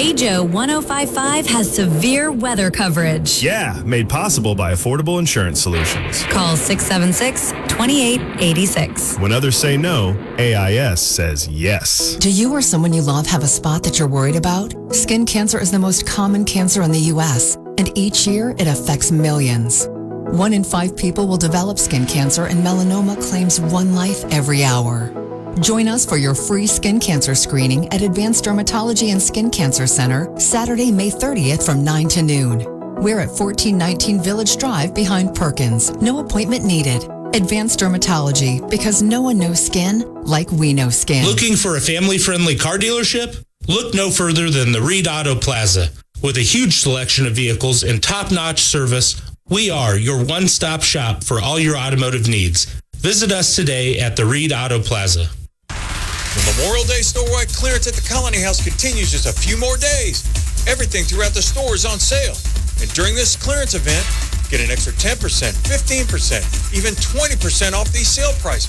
Hey Joe 1055 has severe weather coverage. Yeah, made possible by Affordable Insurance Solutions. Call 676-2886. When others say no, AIS says yes. Do you or someone you love have a spot that you're worried about? Skin cancer is the most common cancer in the U.S., and each year it affects millions. 1 in 5 people will develop skin cancer, and melanoma claims one life every hour. Join us for your free skin cancer screening at Advanced Dermatology and Skin Cancer Center, Saturday, May 30th from 9 to noon. We're at 1419 Village Drive behind Perkins. No appointment needed. Advanced Dermatology, because no one knows skin like we know skin. Looking for a family-friendly car dealership? Look no further than the Reed Auto Plaza. With a huge selection of vehicles and top-notch service, we are your one-stop shop for all your automotive needs. Visit us today at the Reed Auto Plaza. The Memorial Day store-wide clearance at the Colony House continues just a few more days. Everything throughout the store is on sale. And during this clearance event, get an extra 10%, 15%, even 20% off these sale prices.